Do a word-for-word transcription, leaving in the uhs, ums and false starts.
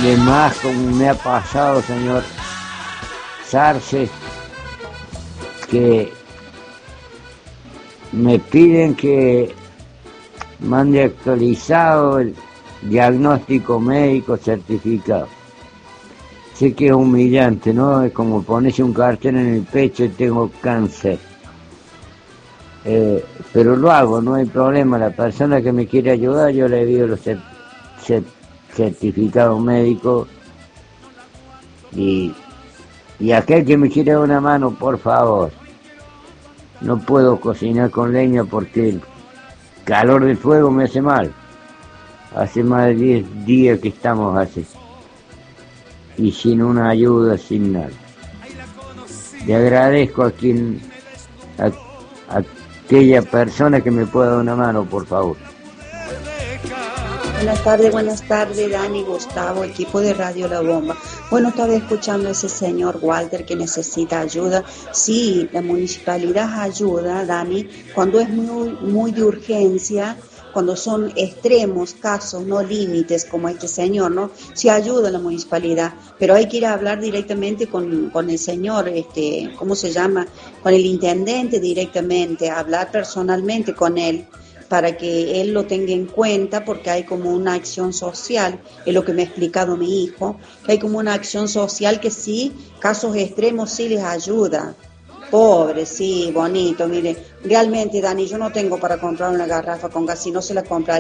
Y más, como me ha pasado, señor Sarce, que me piden que mande actualizado el diagnóstico médico certificado. Sé que es humillante, ¿no? Es como ponerse un cartel en el pecho y tengo cáncer. Eh, pero lo hago, no hay problema. La persona que me quiere ayudar, yo le envío los cert cert certificados médicos. Y, y aquel que me quiere dar una mano, por favor. No puedo cocinar con leña porque el calor del fuego me hace mal. Hace más de diez días que estamos así. Y sin una ayuda, sin nada. Le agradezco a quien, a, a aquella persona que me pueda dar una mano, por favor. Buenas tardes, buenas tardes, Dani, Gustavo, equipo de Radio La Bomba. Bueno, estaba escuchando a ese señor Walter que necesita ayuda. Sí, la municipalidad ayuda, Dani, cuando es muy, muy de urgencia, cuando son extremos casos, no límites como este señor, ¿no? Sí ayuda la municipalidad, pero hay que ir a hablar directamente con, con el señor, este, ¿cómo se llama? Con el intendente directamente, hablar personalmente con él, para que él lo tenga en cuenta, porque hay como una acción social, es lo que me ha explicado mi hijo, que hay como una acción social que sí, casos extremos sí les ayuda. Pobre, sí, bonito, mire, realmente, Dani, yo no tengo para comprar una garrafa con gas, si no se la compraría.